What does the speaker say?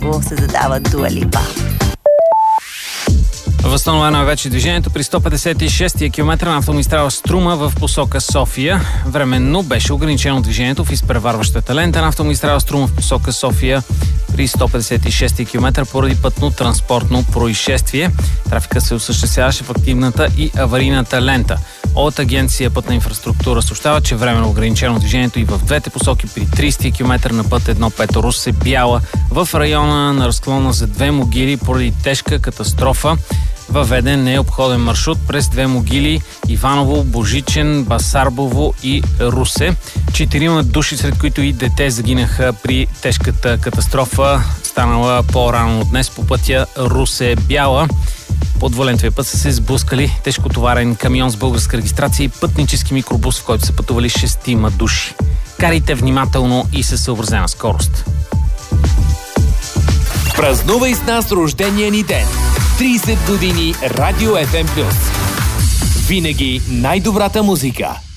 се задава Дуа Липа. Възстановено е вече движението при 156-я километър на автомагистрала Струма в посока София. Временно беше ограничено движението в изпреварващата лента на автомагистрала Струма в посока София при 156-я километър поради пътно-транспортно происшествие. Трафика се осъществяваше в активната и аварийната лента. От Агенция Пътна инфраструктура съобщава, че временно ограничено движението и в двете посоки при 30 км на път 1-5 Русе Бяла в района на разклона за Две могили поради тежка катастрофа. Въведен е обходен маршрут през Две могили, Иваново, Божичен, Басарбово и Русе. 4 души, сред които и дете, загинаха при тежката катастрофа, станала по-рано днес по пътя Русе-Бяла. Под Валентовия път са се сблъскали тежкотоварен камион с българска регистрация и пътнически микробус, в който са пътували 6 души. Карайте внимателно и със съобразена скорост. Празнувай с нас рождения ни ден! 30 години Радио FM+. Винаги най-добрата музика.